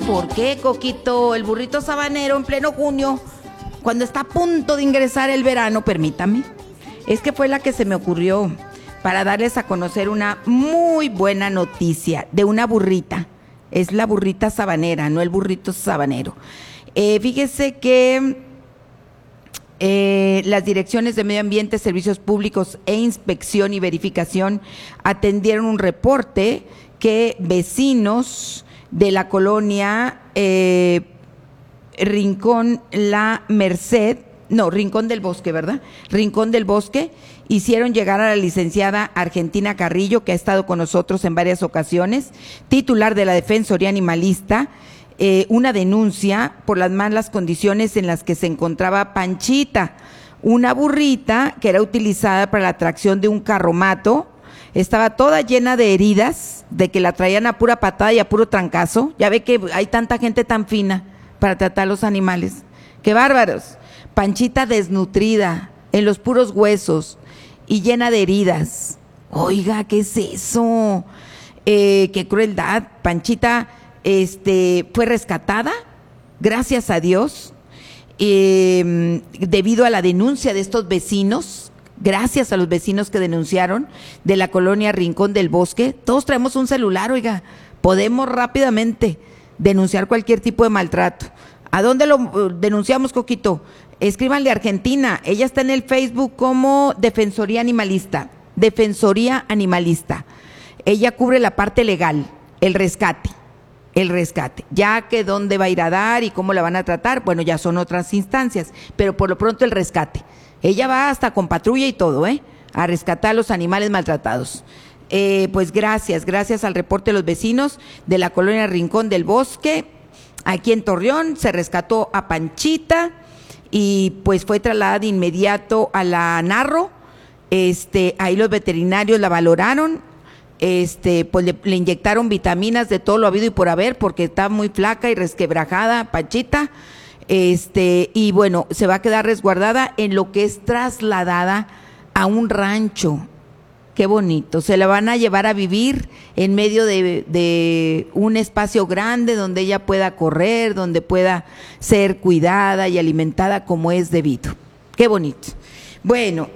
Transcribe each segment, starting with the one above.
¿Por qué, Coquito? El burrito sabanero en pleno junio, cuando está a punto de ingresar el verano, permítame. Es que fue la que se me ocurrió para darles a conocer una muy buena noticia de una burrita. Es la burrita sabanera, no el burrito sabanero. Fíjese que las direcciones de Medio Ambiente, Servicios Públicos e Inspección y Verificación atendieron un reporte que vecinos de la colonia Rincón del Bosque, ¿verdad? Rincón del Bosque, hicieron llegar a la licenciada Argentina Carrillo, que ha estado con nosotros en varias ocasiones, titular de la Defensoría Animalista, una denuncia por las malas condiciones en las que se encontraba Panchita, una burrita que era utilizada para la atracción de un carromato. Estaba toda llena de heridas, de que la traían a pura patada y a puro trancazo. Ya ve que hay tanta gente tan fina para tratar a los animales. ¡Qué bárbaros! Panchita desnutrida, en los puros huesos y llena de heridas. Oiga, ¿qué es eso? ¡Qué crueldad! Panchita fue rescatada, gracias a Dios, debido a la denuncia de estos vecinos. Gracias a los vecinos que denunciaron de la colonia Rincón del Bosque. Todos traemos un celular, oiga, podemos rápidamente denunciar cualquier tipo de maltrato. ¿A dónde lo denunciamos, Coquito? Escríbanle a Argentina, ella está en el Facebook como Defensoría Animalista. Ella cubre la parte legal, el rescate. Ya que dónde va a ir a dar y cómo la van a tratar, bueno, ya son otras instancias, pero por lo pronto el rescate. Ella va hasta con patrulla y todo, a rescatar a los animales maltratados. Pues gracias al reporte de los vecinos de la colonia Rincón del Bosque, aquí en Torreón, se rescató a Panchita y pues fue trasladada de inmediato a la Narro. Ahí los veterinarios la valoraron, pues le inyectaron vitaminas de todo lo habido y por haber, porque está muy flaca y resquebrajada Panchita. Y bueno, se va a quedar resguardada en lo que es trasladada a un rancho. Qué bonito, se la van a llevar a vivir en medio de un espacio grande donde ella pueda correr, donde pueda ser cuidada y alimentada como es debido. Qué bonito. Bueno,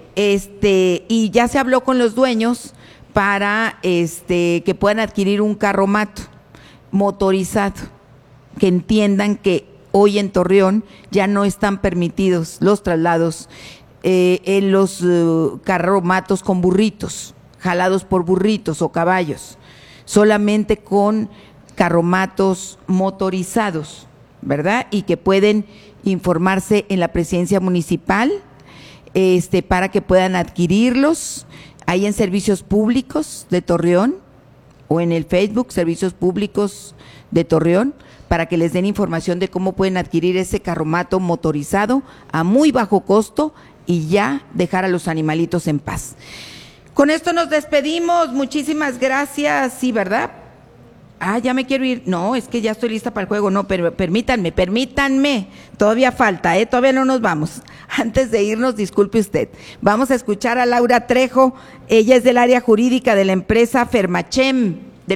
y ya se habló con los dueños para que puedan adquirir un carromato motorizado, que entiendan que hoy en Torreón ya no están permitidos los traslados en los carromatos con burritos, jalados por burritos o caballos, solamente con carromatos motorizados, ¿verdad? Y que pueden informarse en la presidencia municipal para que puedan adquirirlos ahí en Servicios Públicos de Torreón o en el Facebook Servicios Públicos de Torreón, para que les den información de cómo pueden adquirir ese carromato motorizado a muy bajo costo y ya dejar a los animalitos en paz. Con esto nos despedimos, muchísimas gracias, sí, ¿verdad? Ya me quiero ir. No, es que ya estoy lista para el juego. No, pero permítanme, todavía falta, todavía no nos vamos. Antes de irnos, disculpe usted, vamos a escuchar a Laura Trejo, ella es del área jurídica de la empresa Fermachem,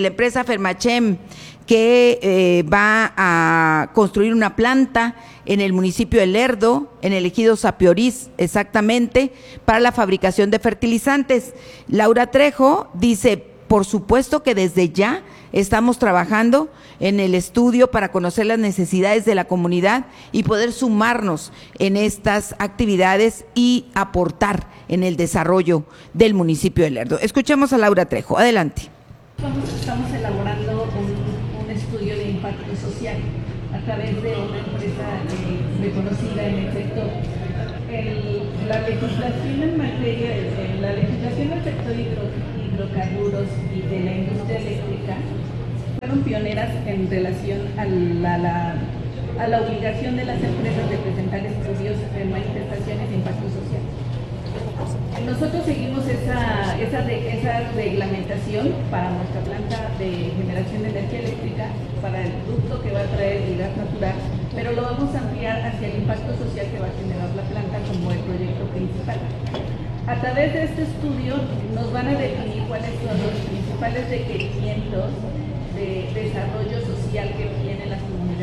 que va a construir una planta en el municipio de Lerdo, en el ejido Sapiorís, exactamente, para la fabricación de fertilizantes. Laura Trejo dice, por supuesto que desde ya estamos trabajando en el estudio para conocer las necesidades de la comunidad y poder sumarnos en estas actividades y aportar en el desarrollo del municipio de Lerdo. Escuchemos a Laura Trejo, adelante. Estamos elaborando un estudio de impacto social a través de una empresa reconocida en el sector. La legislación en materia, la legislación del sector hidrocarburos y de la industria eléctrica fueron pioneras en relación a la obligación de las empresas de presentar estudios de manifestaciones de impacto social. Nosotros seguimos esa reglamentación para nuestra planta de generación de energía eléctrica, para el ducto que va a traer el gas natural, pero lo vamos a ampliar hacia el impacto social que va a generar la planta como el proyecto principal. A través de este estudio nos van a definir cuáles son los principales requerimientos de desarrollo social que tienen las comunidades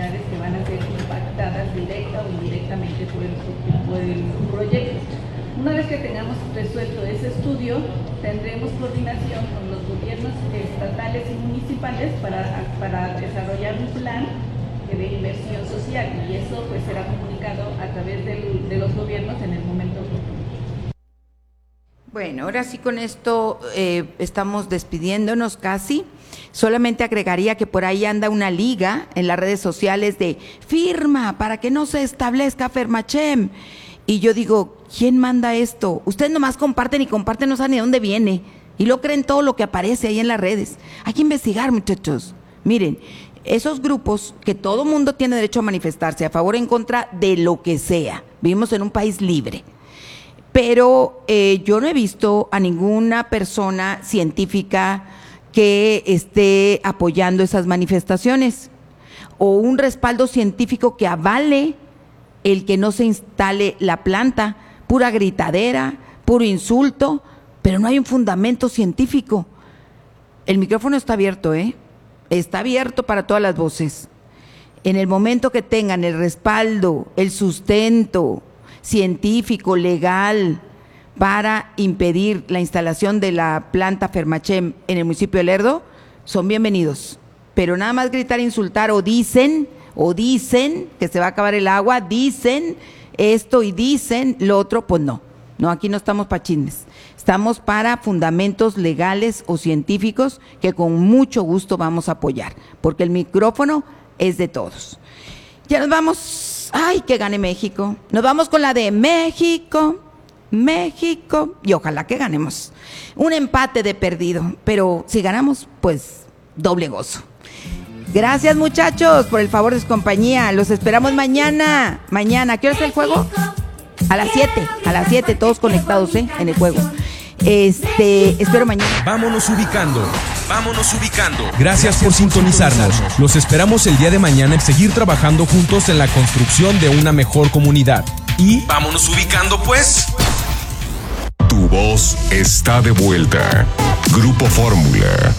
directamente por el proyecto. Una vez que tengamos resuelto ese estudio, tendremos coordinación con los gobiernos estatales y municipales para desarrollar un plan de inversión social, y eso pues será comunicado a través de los gobiernos en el momento oportuno. Bueno, ahora sí con esto estamos despidiéndonos casi. Solamente agregaría que por ahí anda una liga en las redes sociales de firma para que no se establezca Fermachem. Y yo digo, ¿quién manda esto? Ustedes nomás comparten y comparten, no saben de dónde viene. Y lo creen todo lo que aparece ahí en las redes. Hay que investigar, muchachos. Miren, esos grupos que todo mundo tiene derecho a manifestarse a favor o en contra de lo que sea. Vivimos en un país libre. Pero yo no he visto a ninguna persona científica que esté apoyando esas manifestaciones o un respaldo científico que avale el que no se instale la planta. Pura gritadera, puro insulto, pero no hay un fundamento científico. El micrófono está abierto, está abierto para todas las voces. En el momento que tengan el respaldo, el sustento científico, legal, para impedir la instalación de la planta Fermachem en el municipio de Lerdo, son bienvenidos. Pero nada más gritar, insultar o dicen que se va a acabar el agua, dicen esto y dicen lo otro, pues no, aquí no estamos para chismes. Estamos para fundamentos legales o científicos que con mucho gusto vamos a apoyar, porque el micrófono es de todos. Ya nos vamos. ¡Ay, que gane México! Nos vamos con la de México, y ojalá que ganemos. Un empate de perdido, pero si ganamos, pues doble gozo. Gracias, muchachos, por el favor de su compañía. Los esperamos mañana. ¿A qué hora es el juego? A las 7, todos conectados, en el juego. Espero mañana. Vámonos ubicando. Gracias por sintonizarnos. Los esperamos el día de mañana en seguir trabajando juntos en la construcción de una mejor comunidad. Y vámonos ubicando, pues. Tu voz está de vuelta. Grupo Fórmula.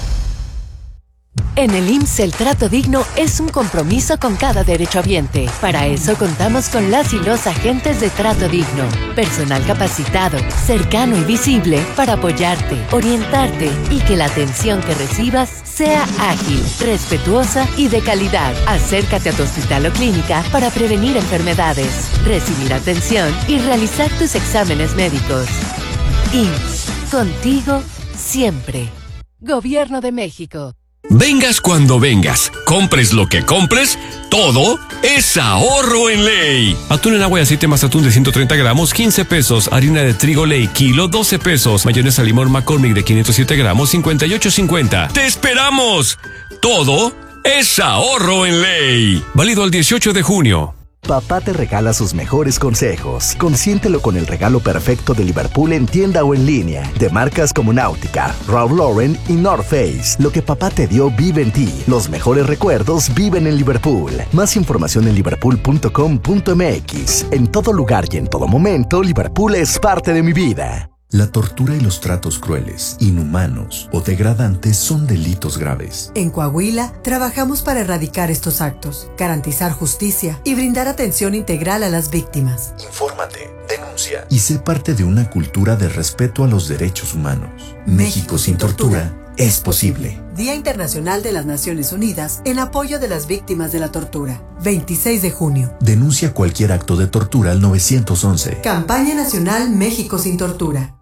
En el IMSS el trato digno es un compromiso con cada derechohabiente. Para eso contamos con las y los agentes de trato digno. Personal capacitado, cercano y visible para apoyarte, orientarte y que la atención que recibas sea ágil, respetuosa y de calidad. Acércate a tu hospital o clínica para prevenir enfermedades, recibir atención y realizar tus exámenes médicos. IMSS, contigo siempre. Gobierno de México. Vengas cuando vengas, compres lo que compres, todo es ahorro en Ley. Atún en agua y aceite más atún de 130 gramos, 15 pesos. Harina de trigo Ley, kilo, 12 pesos. Mayonesa limón McCormick de 507 gramos, 58.50. ¡Te esperamos! Todo es ahorro en Ley. Válido el 18 de junio. Papá te regala sus mejores consejos. Consiéntelo con el regalo perfecto de Liverpool en tienda o en línea. De marcas como Náutica, Ralph Lauren y North Face. Lo que papá te dio vive en ti. Los mejores recuerdos viven en Liverpool. Más información en liverpool.com.mx. En todo lugar y en todo momento, Liverpool es parte de mi vida. La tortura y los tratos crueles, inhumanos o degradantes son delitos graves. En Coahuila, trabajamos para erradicar estos actos, garantizar justicia y brindar atención integral a las víctimas. Infórmate, denuncia y sé parte de una cultura de respeto a los derechos humanos. México sin tortura es posible. Día Internacional de las Naciones Unidas en apoyo de las víctimas de la tortura. 26 de junio. Denuncia cualquier acto de tortura al 911. Campaña Nacional México sin Tortura.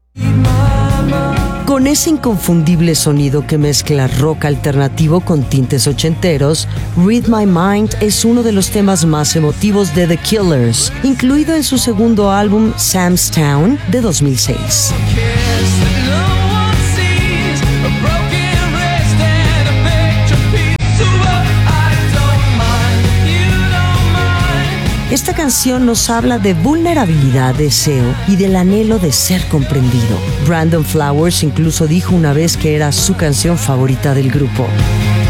Con ese inconfundible sonido que mezcla rock alternativo con tintes ochenteros, Read My Mind es uno de los temas más emotivos de The Killers, incluido en su segundo álbum Sam's Town de 2006. Esta canción nos habla de vulnerabilidad, deseo y del anhelo de ser comprendido. Brandon Flowers incluso dijo una vez que era su canción favorita del grupo.